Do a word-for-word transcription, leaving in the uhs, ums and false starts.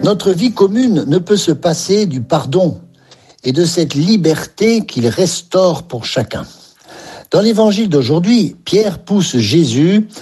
Notre vie commune ne peut se passer du pardon et de cette liberté qu'il restaure pour chacun. Dans l'évangile d'aujourd'hui, Pierre pousse Jésus